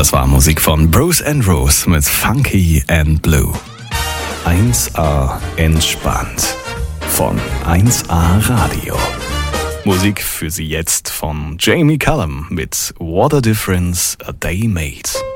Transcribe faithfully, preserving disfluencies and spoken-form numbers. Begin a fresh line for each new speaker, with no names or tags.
Das war Musik von Bruce and Rose mit Funky and Blue. eins A entspannt von eins A Radio. Musik für Sie jetzt von Jamie Cullum mit What a Difference a Day Made.